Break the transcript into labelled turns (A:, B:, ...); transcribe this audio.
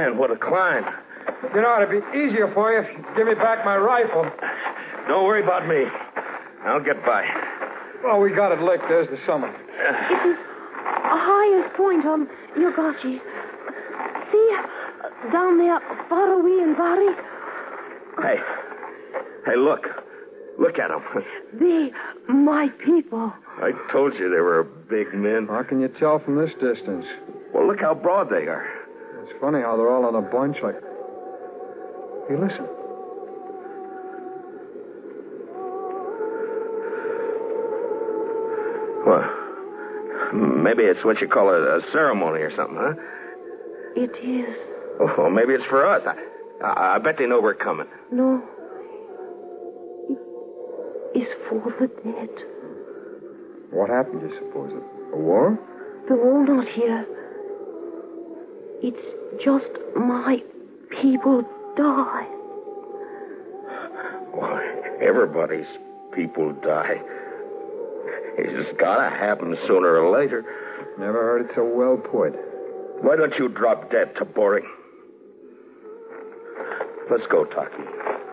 A: Man, what a climb.
B: You know, it'd be easier for you if you give me back my rifle.
A: Don't worry about me. I'll get by.
B: Well, we got it licked. There's the summit.
C: It is the highest point on Yogashi. See, down there, far away in Bari.
A: Hey, look. Look at them.
C: They, my people.
A: I told you they were big men.
B: How can you tell from this distance?
A: Well, look how broad they are.
B: It's funny how they're all in a bunch like... Hey, listen.
A: Well, maybe it's what you call a ceremony or something, huh?
C: It is.
A: Oh, maybe it's for us. I bet they know we're coming.
C: No. It is for the dead.
B: What happened, you suppose? A war?
C: The war not here. It's just my people die.
A: Why, everybody's people die. It's gotta happen sooner or later.
B: Never heard it so well put.
A: Why don't you drop dead to Boring? Let's go, Taki.